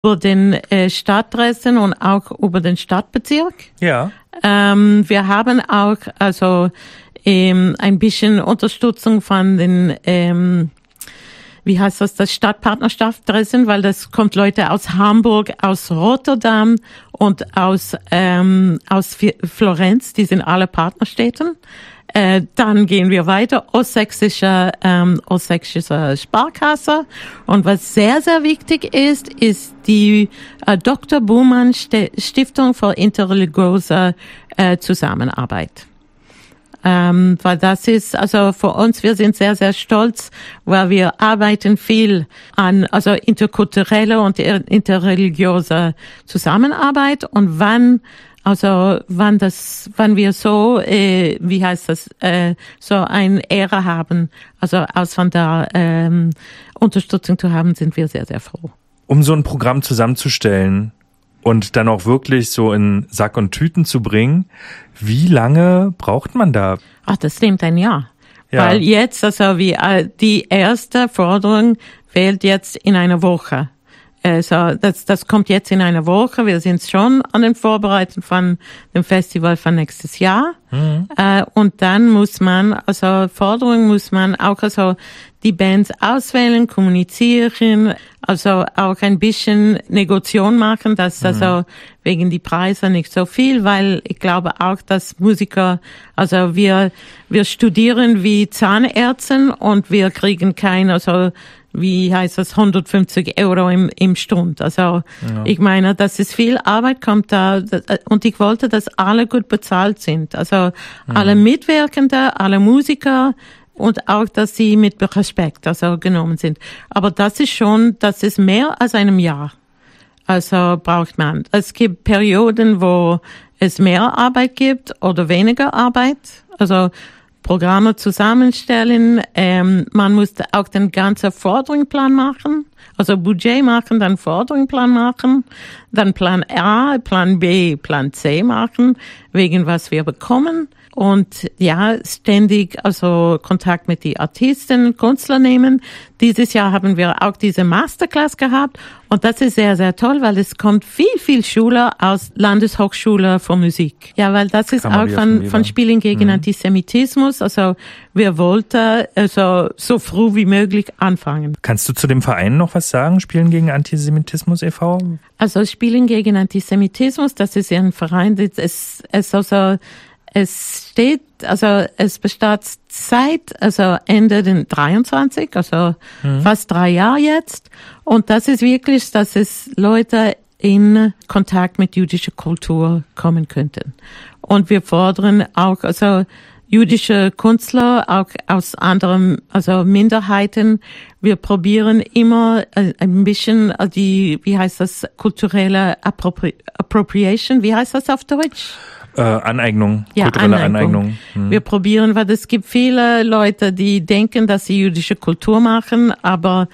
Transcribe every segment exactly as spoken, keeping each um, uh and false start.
über den äh, Stadt Dresden und auch über den Stadtbezirk. Ja. Ähm, wir haben auch also ähm, ein bisschen Unterstützung von den ähm, wie heißt das, das Stadtpartnerschaft Dresden, weil das kommt Leute aus Hamburg, aus Rotterdam und aus ähm, aus Florenz, die sind alle Partnerstädten. Äh, dann gehen wir weiter, Ostsächsische, ähm, Ostsächsische Sparkasse. Und was sehr, sehr wichtig ist, ist die äh, Doktor Buhmann Stiftung für interreligiöse äh, Zusammenarbeit. Ähm, weil das ist, also für uns, wir sind sehr, sehr stolz, weil wir arbeiten viel an, also interkulturelle und interreligiöse Zusammenarbeit. Und wann, also wann das, wann wir so, äh, wie heißt das, äh, so eine Ehre haben, also aus von der ähm, Unterstützung zu haben, sind wir sehr, sehr froh. Um so ein Programm zusammenzustellen und dann auch wirklich so in Sack und Tüten zu bringen, wie lange braucht man da? Ach, das nimmt ein Jahr. Ja. Weil jetzt, also wie die erste Forderung fehlt jetzt in einer Woche. Also das, das kommt jetzt in einer Woche. Wir sind schon an den Vorbereiten von dem Festival von nächstes Jahr. Mhm. Äh, und dann muss man, also Forderungen muss man auch also die Bands auswählen, kommunizieren, also auch ein bisschen Negotiation machen, dass mhm. also wegen die Preise nicht so viel, weil ich glaube auch, dass Musiker, also wir, wir studieren wie Zahnärzte und wir kriegen kein, also wie heißt das, hundertfünfzig Euro im, im Stund. Also, ja. Ich meine, das ist viel Arbeit, kommt da, und ich wollte, dass alle gut bezahlt sind. Also, mhm. alle Mitwirkende, alle Musiker, und auch, dass sie mit Respekt, also, genommen sind. Aber das ist schon, das ist mehr als einem Jahr. Also, braucht man. Es gibt Perioden, wo es mehr Arbeit gibt oder weniger Arbeit. Also, Programme zusammenstellen. Ähm, man muss auch den ganzen Forderungsplan machen, also Budget machen, dann Forderungsplan machen, dann Plan A, Plan B, Plan C machen, wegen was wir bekommen. Und ja, ständig also Kontakt mit den Artisten, Künstler nehmen. Dieses Jahr haben wir auch diese Masterclass gehabt. Und das ist sehr, sehr toll, weil es kommt viel, viel Schüler aus Landeshochschule für Musik. Ja, weil das ist auch von, von Spielen gegen mhm. Antisemitismus. Also wir wollten also so früh wie möglich anfangen. Kannst du zu dem Verein noch was sagen, Spielen gegen Antisemitismus e V? Also Spielen gegen Antisemitismus, das ist ja ein Verein, das ist, ist also es steht, also es besteht seit also Ende den dreiundzwanzig, also mhm. fast drei Jahre jetzt. Und das ist wirklich, dass es Leute in Kontakt mit jüdischer Kultur kommen könnten. Und wir fordern auch also jüdische Künstler, auch aus anderen, also Minderheiten. Wir probieren immer ein bisschen die, wie heißt das, kulturelle Appropri- Appropriation, wie heißt das auf Deutsch? Äh, Aneignung, ja, kulturelle Aneignung. Aneignung. Hm. Wir probieren, weil es gibt viele Leute, die denken, dass sie jüdische Kultur machen, aber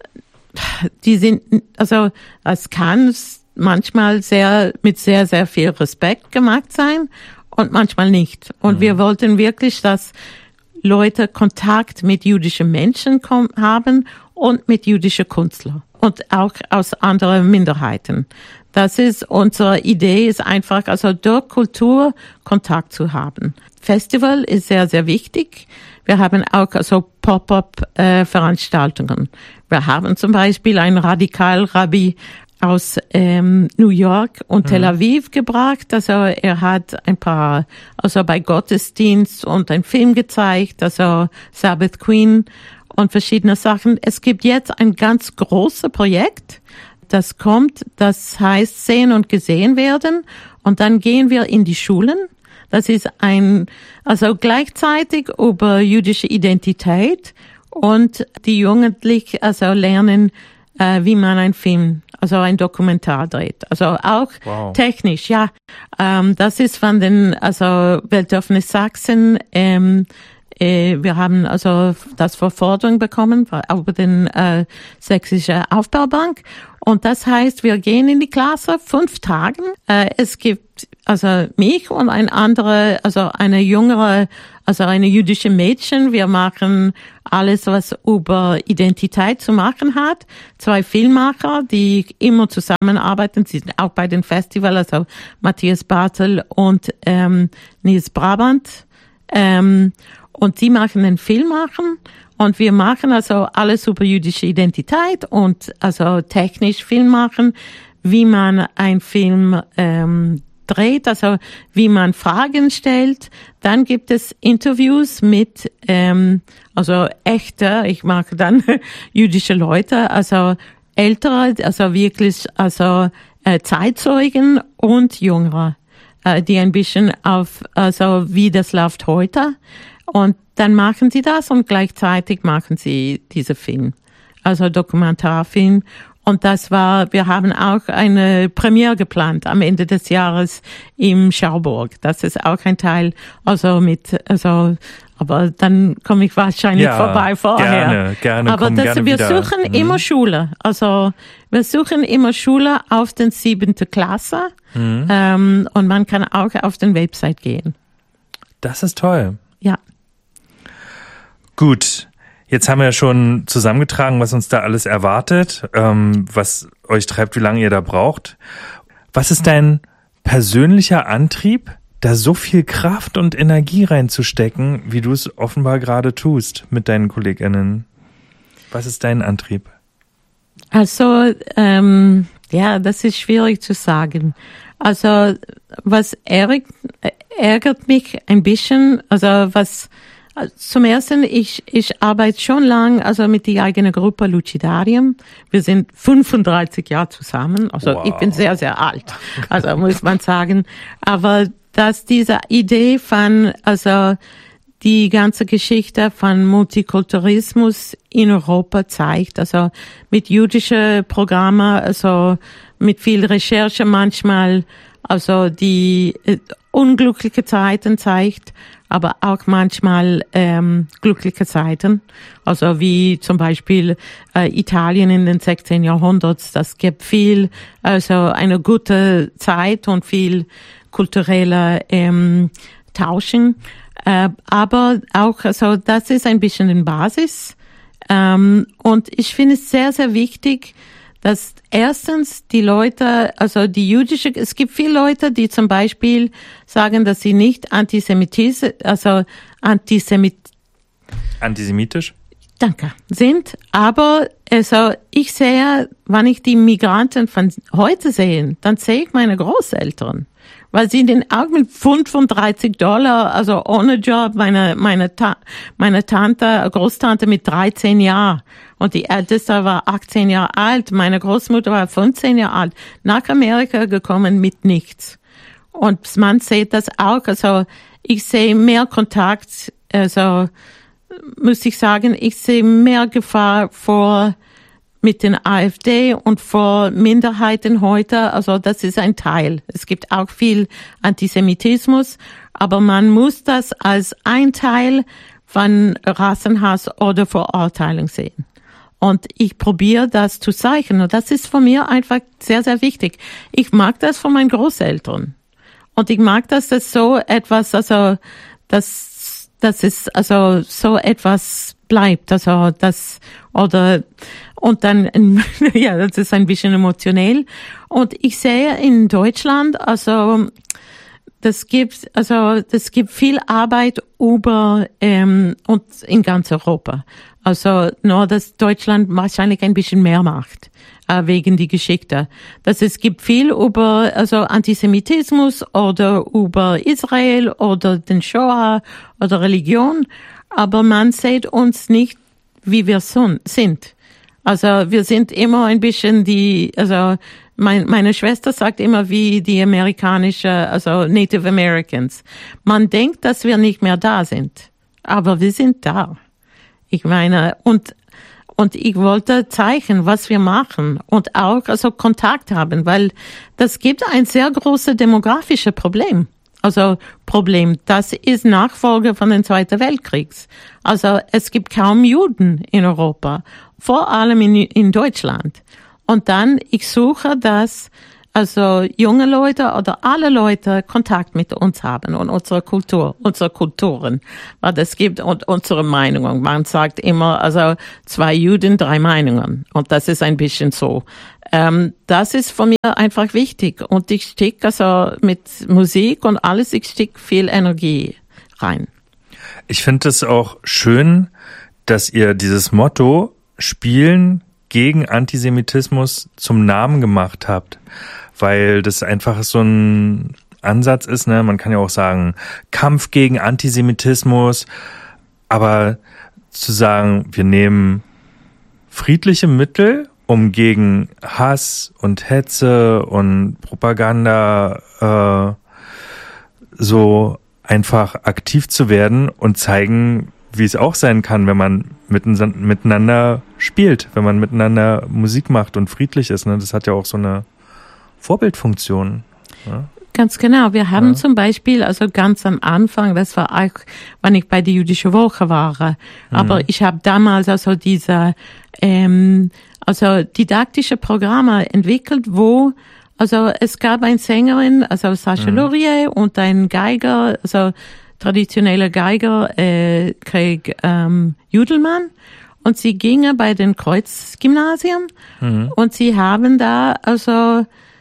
die sind, also es kann manchmal sehr mit sehr, sehr viel Respekt gemacht sein und manchmal nicht. Und hm. wir wollten wirklich, dass Leute Kontakt mit jüdischen Menschen kom- haben und mit jüdischen Künstlern und auch aus anderen Minderheiten. Das ist unsere Idee, ist einfach, also durch Kultur Kontakt zu haben. Festival ist sehr, sehr wichtig. Wir haben auch also Pop-up-Veranstaltungen. Wir haben zum Beispiel einen Radikal-Rabbi aus ähm, New York und mhm. Tel Aviv gebracht. Also er hat ein paar, also bei Gottesdienst und einen Film gezeigt, also Sabbath Queen und verschiedene Sachen. Es gibt jetzt ein ganz großes Projekt, das kommt, das heißt Sehen und Gesehen werden. Und dann gehen wir in die Schulen. Das ist ein, also gleichzeitig über jüdische Identität und die Jugendlichen also lernen, äh, wie man einen Film, also ein Dokumentar dreht. Also auch wow. technisch, ja. Ähm, das ist von den, also Weltöffnis Sachsen, ähm, wir haben also das für Forderung bekommen über den äh, Sächsischen Aufbaubank. Und das heißt, wir gehen in die Klasse fünf Tagen. Äh, es gibt also mich und ein andere, also eine jüngere, also eine jüdische Mädchen. Wir machen alles, was über Identität zu machen hat. Zwei Filmemacher, die immer zusammenarbeiten. Sie sind auch bei den Festivals, also Matthias Bartel und ähm, Nils Brabant. Ähm, und sie machen den Film machen. Und wir machen also alles über jüdische Identität und also technisch Film machen, wie man einen Film ähm, dreht, also wie man Fragen stellt. Dann gibt es Interviews mit ähm, also echte, ich mag dann jüdische Leute, also ältere, also wirklich also äh, Zeitzeugen und jüngere, äh, die ein bisschen auf also wie das läuft heute. Und dann machen sie das und gleichzeitig machen sie diese Film, also Dokumentarfilm. Und das war, wir haben auch eine Premiere geplant am Ende des Jahres im Schauburg. Das ist auch ein Teil, also mit, also, aber dann komme ich wahrscheinlich ja, vorbei vorher. Gerne, gerne. Aber das, gerne wir wieder. suchen mhm. immer Schule. Also wir suchen immer Schule auf den siebente Klasse. Mhm. Ähm, und man kann auch auf den Website gehen. Das ist toll. Ja. Gut, jetzt haben wir ja schon zusammengetragen, was uns da alles erwartet, ähm, was euch treibt, wie lange ihr da braucht. Was ist dein persönlicher Antrieb, da so viel Kraft und Energie reinzustecken, wie du es offenbar gerade tust mit deinen KollegInnen? Was ist dein Antrieb? Also, ähm, ja, das ist schwierig zu sagen. Also, was ärgert, ärgert mich ein bisschen, also was zum Ersten, ich, ich arbeite schon lang, also mit der eigenen Gruppe Lucidarium. Wir sind fünfunddreißig Jahre zusammen, also wow. Ich bin sehr, sehr alt, also muss man sagen. Aber dass diese Idee von, also die ganze Geschichte von Multikulturalismus in Europa zeigt, also mit jüdischen Programmen, also mit viel Recherche manchmal, also die äh, unglückliche Zeiten zeigt, aber auch manchmal ähm, glückliche Zeiten, also wie zum Beispiel äh, Italien in den sechzehnten Jahrhunderts. Das gibt viel, also eine gute Zeit und viel kulturelle ähm, Tauschen, äh, aber auch, also das ist ein bisschen die Basis. Ähm, und ich finde es sehr, sehr wichtig, dass erstens die Leute, also die jüdische, es gibt viele Leute, die zum Beispiel sagen, dass sie nicht antisemitisch, also antisemit, antisemitisch, danke, sind, aber also ich sehe, wenn ich die Migranten von heute sehe, dann sehe ich meine Großeltern. Weil sie den auch mit fünfunddreißig Dollar, also ohne Job, meine, meine, Ta- meine Tante, Großtante mit dreizehn Jahren. Und die Älteste war achtzehn Jahre alt. Meine Großmutter war fünfzehn Jahre alt. Nach Amerika gekommen mit nichts. Und man sieht das auch. Also, ich sehe mehr Kontakt, also, muss ich sagen, ich sehe mehr Gefahr vor, mit den AfD und vor Minderheiten heute, also das ist ein Teil. Es gibt auch viel Antisemitismus, aber man muss das als ein Teil von Rassenhass oder Verurteilung sehen. Und ich probiere das zu zeichnen und das ist für mich einfach sehr, sehr wichtig. Ich mag das von meinen Großeltern und ich mag, dass das so etwas, also das, das ist also so etwas bleibt, also das oder und dann, ja, das ist ein bisschen emotionell. Und ich sehe in Deutschland, also, das gibt, also, das gibt viel Arbeit über, ähm, und in ganz Europa. Also, nur, dass Deutschland wahrscheinlich ein bisschen mehr macht, äh, wegen die Geschichte. Dass es gibt viel über, also, Antisemitismus oder über Israel oder den Shoah oder Religion. Aber man sieht uns nicht, wie wir sind. Also wir sind immer ein bisschen die, also mein, meine Schwester sagt immer wie die amerikanische, also Native Americans. Man denkt, dass wir nicht mehr da sind, aber wir sind da. Ich meine, und und ich wollte zeigen, was wir machen und auch also Kontakt haben, weil das gibt ein sehr großes demografisches Problem. Also Problem, das ist Nachfolge von den Zweiten Weltkriegs. Also es gibt kaum Juden in Europa, vor allem in, in Deutschland. Und dann, ich suche das, also junge Leute oder alle Leute Kontakt mit uns haben und unsere Kultur, unsere Kulturen, weil das gibt und unsere Meinungen. Man sagt immer, also zwei Juden, drei Meinungen und das ist ein bisschen so. Ähm, das ist für mich einfach wichtig und ich stecke also mit Musik und alles, ich stecke viel Energie rein. Ich finde es auch schön, dass ihr dieses Motto Spielen gegen Antisemitismus zum Namen gemacht habt, weil das einfach so ein Ansatz ist, ne? Man kann ja auch sagen, Kampf gegen Antisemitismus, aber zu sagen, wir nehmen friedliche Mittel, um gegen Hass und Hetze und Propaganda äh, so einfach aktiv zu werden und zeigen, wie es auch sein kann, wenn man miteinander spielt, wenn man miteinander Musik macht und friedlich ist. Ne? Das hat ja auch so eine Vorbildfunktion. Ja? Ganz genau. Wir haben ja. zum Beispiel, also ganz am Anfang, das war auch, wenn ich bei der Jüdischen Woche war, aber mhm. ich habe damals also diese ähm, also didaktische Programme entwickelt, wo also es gab eine Sängerin, also Sascha mhm. Laurier und ein Geiger, also traditioneller Geiger, äh, Craig ähm, Judelmann. Und sie gingen bei den Kreuzgymnasien mhm. und sie haben da also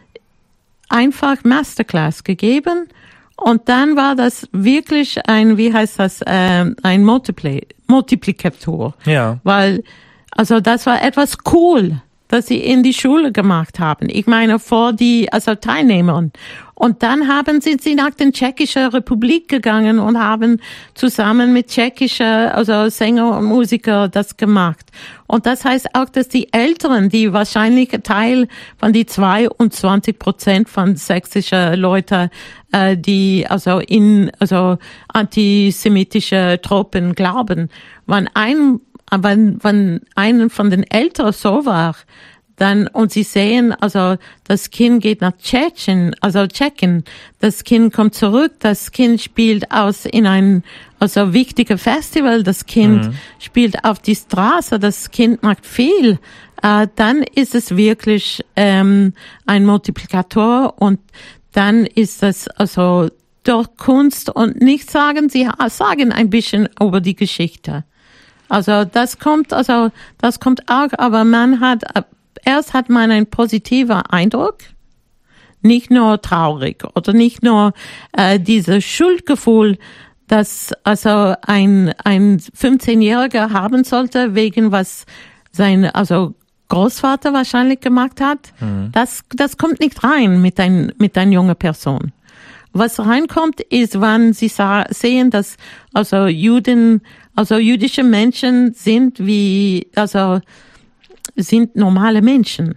einfach Masterclass gegeben. Und dann war das wirklich ein, wie heißt das, äh, ein Multipli- Multiplikator. Ja. Weil, also das war etwas cool, das sie in die Schule gemacht haben. Ich meine, vor die, also Teilnehmern. Und dann haben sie, sie nach der Tschechischen Republik gegangen und haben zusammen mit tschechischen, also Sänger und Musiker das gemacht. Und das heißt auch, dass die Älteren, die wahrscheinlich Teil von die zweiundzwanzig Prozent von sächsischen Leuten, äh, die also in, also antisemitische Tropen glauben, wenn ein wenn, wenn einen von den Eltern so war, dann, und sie sehen, also, das Kind geht nach Tschechien, also Tschechien, das Kind kommt zurück, das Kind spielt aus in ein, also wichtiger Festival, das Kind mhm. spielt auf die Straße, das Kind macht viel, äh, dann ist es wirklich, ähm, ein Multiplikator und dann ist es, also, durch Kunst und nicht sagen, sie sagen ein bisschen über die Geschichte. Also das kommt, also das kommt auch, aber man hat, erst hat man einen positiven Eindruck, nicht nur traurig oder nicht nur äh, dieses Schuldgefühl, das also ein ein fünfzehnjähriger haben sollte wegen was sein also Großvater wahrscheinlich gemacht hat. Mhm. Das das kommt nicht rein mit ein mit einer jungen Person. Was reinkommt, ist, wenn sie sehen, dass also Juden, also jüdische Menschen sind wie, also sind normale Menschen.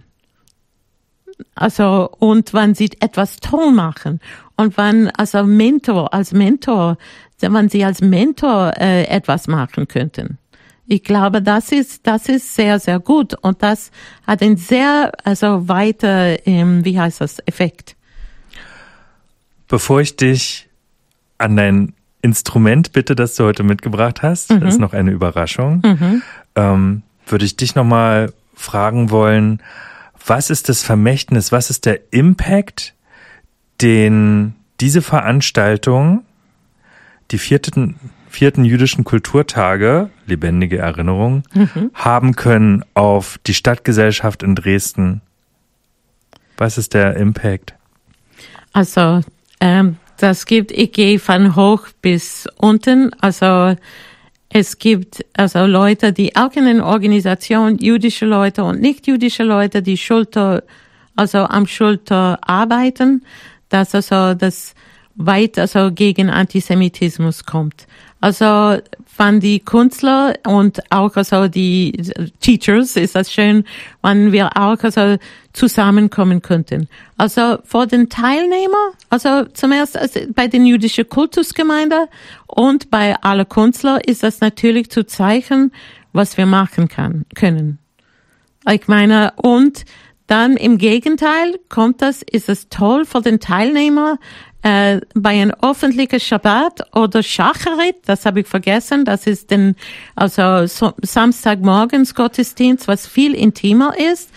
Also und wenn sie etwas toll machen und wenn also Mentor als Mentor, wenn sie als Mentor äh, etwas machen könnten. Ich glaube, das ist das ist sehr sehr gut und das hat einen sehr also weiter ähm, wie heißt das Effekt. Bevor ich dich an dein Instrument bitte, das du heute mitgebracht hast, mhm. das ist noch eine Überraschung, mhm. ähm, würde ich dich nochmal fragen wollen, was ist das Vermächtnis, was ist der Impact, den diese Veranstaltung, die vierten, vierten jüdischen Kulturtage, lebendige Erinnerung, mhm. haben können auf die Stadtgesellschaft in Dresden? Was ist der Impact? Also, ähm, das gibt, ich gehe von hoch bis unten, also es gibt also Leute, die auch in den Organisationen, jüdische Leute und nicht jüdische Leute, die Schulter, also am Schulter arbeiten, dass also das weit also gegen Antisemitismus kommt. Also von die Künstler und auch also die Teachers ist das schön, wenn wir auch also zusammenkommen könnten. Also vor den Teilnehmern, also zum ersten also bei den jüdischen Kultusgemeinde und bei allen Künstlern ist das natürlich zu zeigen, was wir machen kann, können. Ich meine, und dann im Gegenteil kommt das, ist es toll für den Teilnehmer, äh, bei einem öffentlichen Schabbat oder Shacharit, das habe ich vergessen, das ist den, also so, Samstagmorgens Gottesdienst, was viel intimer ist,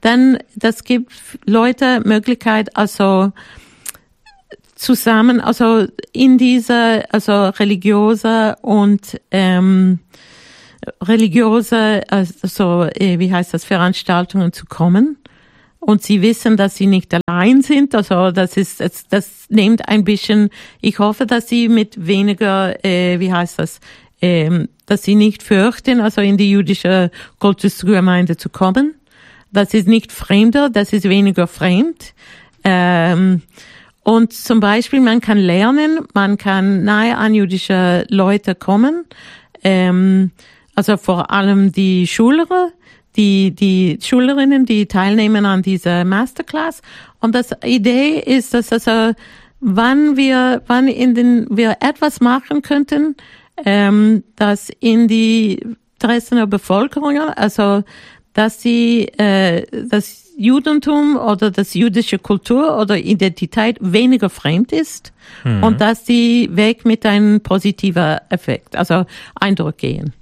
dann, das gibt Leute Möglichkeit, also, zusammen, also, in dieser, also, religiöse und, ähm, religiöse, also, wie heißt das, Veranstaltungen zu kommen. Und sie wissen, dass sie nicht allein sind. Also das ist, das, das nimmt ein bisschen, ich hoffe, dass sie mit weniger, äh, wie heißt das, ähm, dass sie nicht fürchten, also in die jüdische Kultusgemeinde zu kommen. Das ist nicht fremder, das ist weniger fremd. Ähm, und zum Beispiel, man kann lernen, man kann nahe an jüdische Leute kommen, ähm, also vor allem die Schüler, die, die Schülerinnen, die teilnehmen an dieser Masterclass. Und das Idee ist, dass also, wann wir, wann in den, wir etwas machen könnten, ähm, dass in die Dresdner Bevölkerung, also, dass sie, äh, das Judentum oder das jüdische Kultur oder Identität weniger fremd ist mhm. und dass die weg mit einem positiven Effekt, also Eindruck gehen.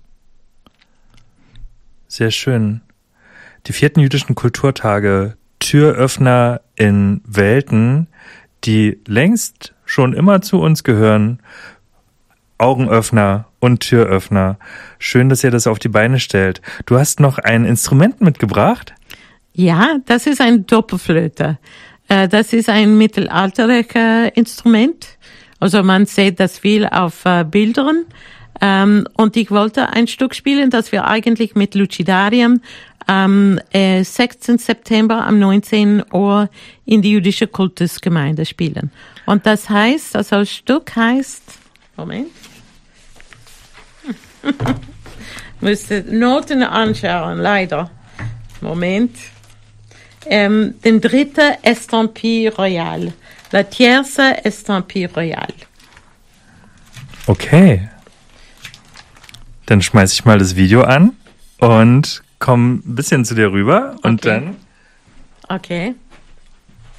Sehr schön. Die vierten jüdischen Kulturtage, Türöffner in Welten, die längst schon immer zu uns gehören, Augenöffner und Türöffner. Schön, dass ihr das auf die Beine stellt. Du hast noch ein Instrument mitgebracht? Ja, das ist ein Doppelflöte. Das ist ein mittelalterliches Instrument. Also man sieht das viel auf Bildern. Ähm, und ich wollte ein Stück spielen, das wir eigentlich mit Lucidarium am äh, sechsten September um neunzehn Uhr in die jüdische Kultusgemeinde spielen. Und das heißt, also das Stück heißt, Moment, müsste Noten anschauen, leider. Moment. Ähm, den dritten Estampille Royal. La tierce Estampille Royal. Okay. Dann schmeiß ich mal das Video an und komm ein bisschen zu dir rüber und okay. dann... Okay.